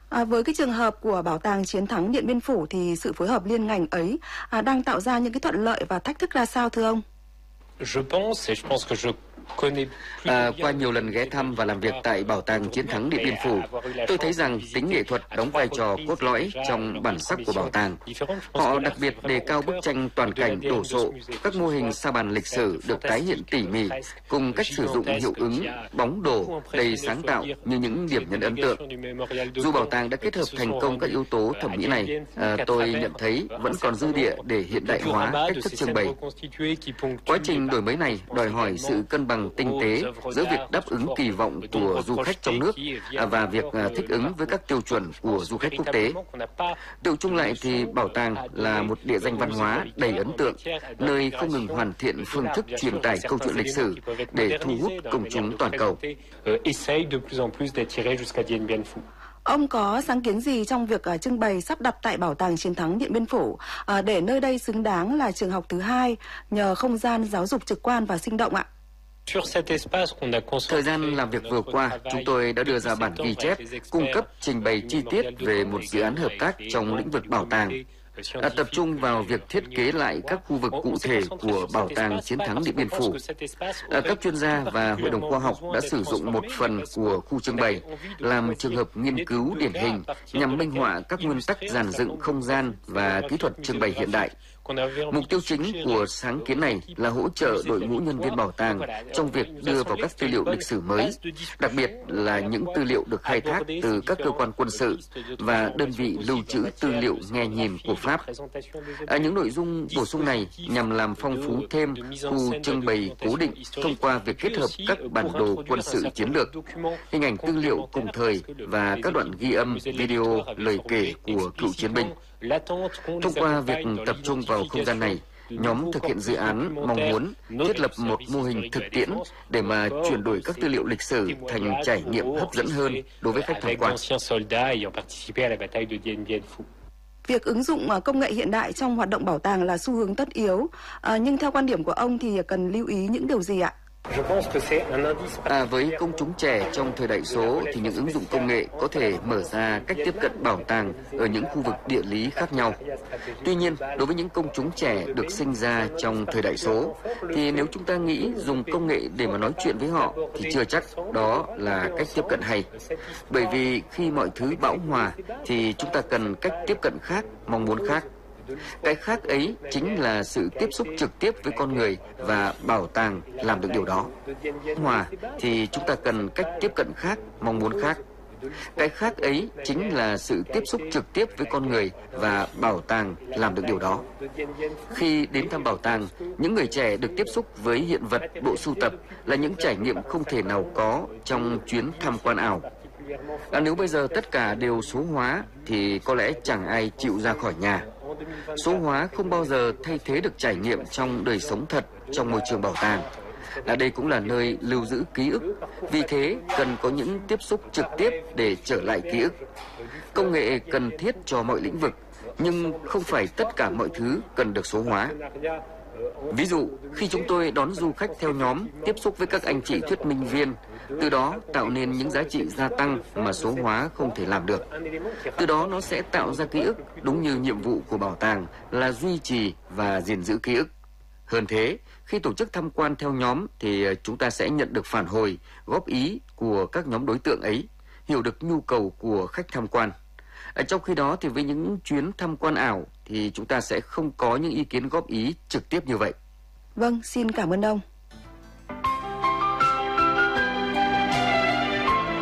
Với cái trường hợp của Bảo tàng Chiến thắng Điện Biên Phủ thì sự phối hợp liên ngành ấy đang tạo ra những cái thuận lợi và thách thức ra sao thưa ông? Qua nhiều lần ghé thăm và làm việc tại Bảo tàng Chiến thắng Điện Biên Phủ, tôi thấy rằng tính nghệ thuật đóng vai trò cốt lõi trong bản sắc của bảo tàng. Họ đặc biệt đề cao bức tranh toàn cảnh đổ sộ, các mô hình sa bàn lịch sử được tái hiện tỉ mỉ, cùng cách sử dụng hiệu ứng, bóng đổ đầy sáng tạo như những điểm nhấn ấn tượng. Dù bảo tàng đã kết hợp thành công các yếu tố thẩm mỹ này, tôi nhận thấy vẫn còn dư địa để hiện đại hóa cách thức trưng bày. Quá trình đổi mới này đòi hỏi sự cân bằng tinh tế giữa việc đáp ứng kỳ vọng của du khách trong nước và việc thích ứng với các tiêu chuẩn của du khách quốc tế. Tự chung lại thì bảo tàng là một địa danh văn hóa đầy ấn tượng, nơi không ngừng hoàn thiện phương thức truyền tải câu chuyện lịch sử để thu hút công chúng toàn cầu. Ông có sáng kiến gì trong việc trưng bày sắp đặt tại Bảo tàng Chiến thắng Điện Biên Phủ để nơi đây xứng đáng là trường học thứ hai nhờ không gian giáo dục trực quan và sinh động ạ? Thời gian làm việc vừa qua, chúng tôi đã đưa ra bản ghi chép, cung cấp trình bày chi tiết về một dự án hợp tác trong lĩnh vực bảo tàng, tập trung vào việc thiết kế lại các khu vực cụ thể của Bảo tàng Chiến thắng Điện Biên Phủ. Các chuyên gia và hội đồng khoa học đã sử dụng một phần của khu trưng bày làm trường hợp nghiên cứu điển hình nhằm minh họa các nguyên tắc dàn dựng không gian và kỹ thuật trưng bày hiện đại. Mục tiêu chính của sáng kiến này là hỗ trợ đội ngũ nhân viên bảo tàng trong việc đưa vào các tư liệu lịch sử mới, đặc biệt là những tư liệu được khai thác từ các cơ quan quân sự và đơn vị lưu trữ tư liệu nghe nhìn của Pháp. Những nội dung bổ sung này nhằm làm phong phú thêm khu trưng bày cố định thông qua việc kết hợp các bản đồ quân sự chiến lược, hình ảnh tư liệu cùng thời và các đoạn ghi âm, video, lời kể của cựu chiến binh. Thông qua việc tập trung vào không gian này, nhóm thực hiện dự án mong muốn thiết lập một mô hình thực tiễn để mà chuyển đổi các tư liệu lịch sử thành trải nghiệm hấp dẫn hơn đối với khách tham quan. Việc ứng dụng công nghệ hiện đại trong hoạt động bảo tàng là xu hướng tất yếu, nhưng theo quan điểm của ông thì cần lưu ý những điều gì ạ? Với công chúng trẻ trong thời đại số thì những ứng dụng công nghệ có thể mở ra cách tiếp cận bảo tàng ở những khu vực địa lý khác nhau. Tuy nhiên, đối với những công chúng trẻ được sinh ra trong thời đại số thì nếu chúng ta nghĩ dùng công nghệ để mà nói chuyện với họ thì chưa chắc đó là cách tiếp cận hay. Bởi vì khi mọi thứ bão hòa thì chúng ta cần cách tiếp cận khác, mong muốn khác. Cái khác ấy chính là sự tiếp xúc trực tiếp với con người và bảo tàng làm được điều đó. Hòa thì chúng ta cần cách tiếp cận khác, mong muốn khác. Cái khác ấy chính là sự tiếp xúc trực tiếp với con người và bảo tàng làm được điều đó. Khi đến thăm bảo tàng, những người trẻ được tiếp xúc với hiện vật, bộ sưu tập là những trải nghiệm không thể nào có trong chuyến tham quan ảo. Nếu bây giờ tất cả đều số hóa thì có lẽ chẳng ai chịu ra khỏi nhà. Số hóa không bao giờ thay thế được trải nghiệm trong đời sống thật trong môi trường bảo tàng. Đây cũng là nơi lưu giữ ký ức, vì thế cần có những tiếp xúc trực tiếp để trở lại ký ức. Công nghệ cần thiết cho mọi lĩnh vực, nhưng không phải tất cả mọi thứ cần được số hóa. Ví dụ, khi chúng tôi đón du khách theo nhóm, tiếp xúc với các anh chị thuyết minh viên, từ đó tạo nên những giá trị gia tăng mà số hóa không thể làm được. Từ đó nó sẽ tạo ra ký ức, đúng như nhiệm vụ của bảo tàng là duy trì và gìn giữ ký ức. Hơn thế, khi tổ chức tham quan theo nhóm thì chúng ta sẽ nhận được phản hồi, góp ý của các nhóm đối tượng ấy, hiểu được nhu cầu của khách tham quan. Trong khi đó thì với những chuyến tham quan ảo thì chúng ta sẽ không có những ý kiến góp ý trực tiếp như vậy. Vâng, xin cảm ơn ông.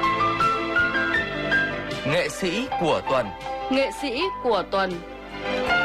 Nghệ sĩ của tuần. Nghệ sĩ của tuần.